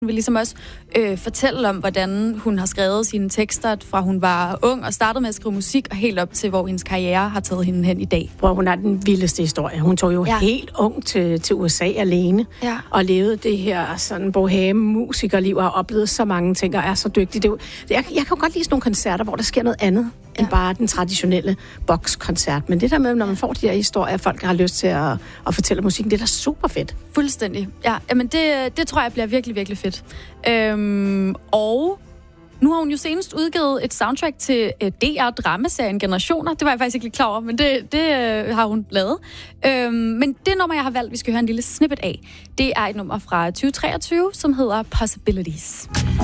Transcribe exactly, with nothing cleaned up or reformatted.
Hun vil ligesom også øh, fortælle om, hvordan hun har skrevet sine tekster, fra hun var ung og startede med at skrive musik, og helt op til, hvor hendes karriere har taget hende hen i dag. Hvor hun har den vildeste historie. Hun tog jo ja. helt ung til, til U S A alene, ja. og levede det her sådan boheme-musikerliv, og har oplevet så mange ting, og er så dygtig. Det er jo, det, jeg, jeg kan jo godt lide sådan nogle koncerter, hvor der sker noget andet, ja. end bare den traditionelle bokskoncert. Men det der med, når man får de her historier, folk har lyst til at, at fortælle musikken, det er da super fedt. Fuldstændig. Ja, men det, det tror jeg bliver virkelig, virkelig fedt. Øhm, og nu har hun jo senest udgivet et soundtrack til uh, D R-dramaserien Generationer. Det var jeg faktisk ikke lidt klar over, men det, det uh, har hun lavet. Øhm, men det nummer, jeg har valgt, vi skal høre en lille snippet af, det er et nummer fra tyve treogtyve, som hedder Possibilities.